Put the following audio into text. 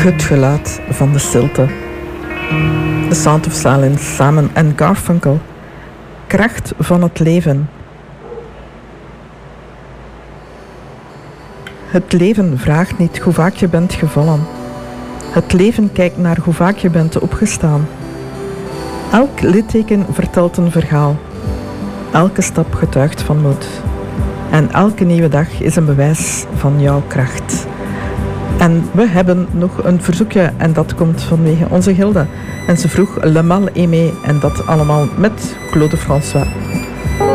Het geluid van de stilte. The Sound of Silence, Simon en Garfunkel. Kracht van het leven. Het leven vraagt niet hoe vaak je bent gevallen. Het leven kijkt naar hoe vaak je bent opgestaan. Elk litteken vertelt een verhaal. Elke stap getuigt van moed. En elke nieuwe dag is een bewijs van jouw kracht. En we hebben nog een verzoekje en dat komt vanwege onze Hilde. En ze vroeg Le Mal Aimé en dat allemaal met Claude François.